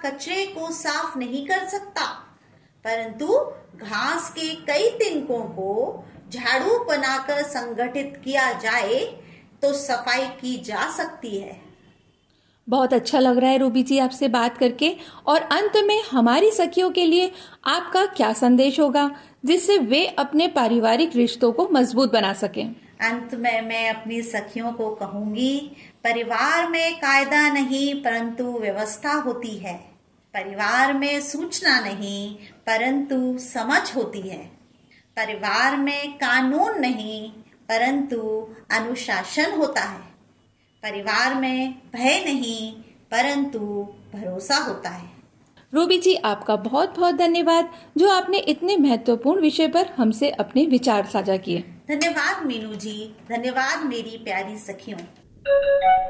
कचरे को साफ नहीं कर सकता, परंतु घास के कई तिनकों को झाड़ू बनाकर संगठित किया जाए तो सफाई की जा सकती है। बहुत अच्छा लग रहा है रूबी जी आपसे बात करके। और अंत में हमारी सखियों के लिए आपका क्या संदेश होगा जिससे वे अपने पारिवारिक रिश्तों को मजबूत बना सकें? अंत में मैं अपनी सखियों को कहूंगी, परिवार में कायदा नहीं परंतु व्यवस्था होती है। परिवार में सूचना नहीं परंतु समझ होती है। परिवार में कानून नहीं परंतु अनुशासन होता है। परिवार में भय नहीं परंतु भरोसा होता है। रूबी जी आपका बहुत बहुत धन्यवाद जो आपने इतने महत्वपूर्ण विषय पर हमसे अपने विचार साझा किए। धन्यवाद मीनू जी, धन्यवाद मेरी प्यारी सखियों।